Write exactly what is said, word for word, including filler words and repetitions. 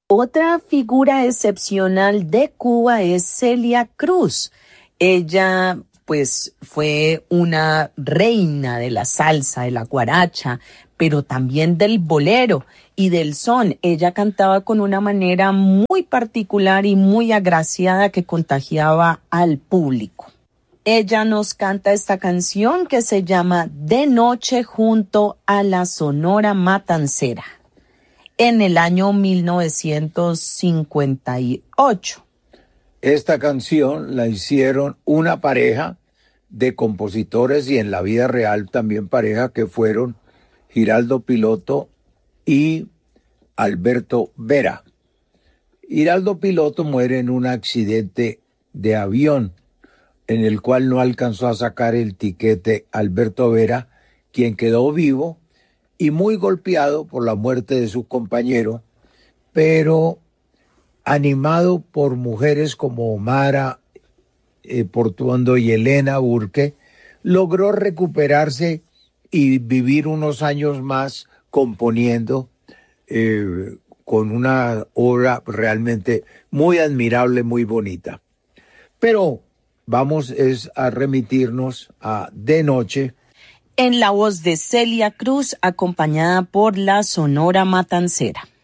Otra figura excepcional de Cuba es Celia Cruz. Ella, pues, fue una reina de la salsa, de la guaracha, pero también del bolero y del son. Ella cantaba con una manera muy particular y muy agraciada que contagiaba al público. Ella nos canta esta canción que se llama De Noche junto a la Sonora Matancera, en el año mil novecientos cincuenta y ocho. Esta canción la hicieron una pareja de compositores y en la vida real también pareja que fueron Giraldo Piloto y Alberto Vera. Giraldo Piloto muere en un accidente de avión en el cual no alcanzó a sacar el tiquete Alberto Vera, quien quedó vivo y muy golpeado por la muerte de su compañero, pero animado por mujeres como Omara eh, Portuondo y Elena Urque, logró recuperarse y vivir unos años más componiendo eh, con una obra realmente muy admirable, muy bonita. Pero vamos es a remitirnos a De Noche, en la voz de Celia Cruz, acompañada por la Sonora Matancera.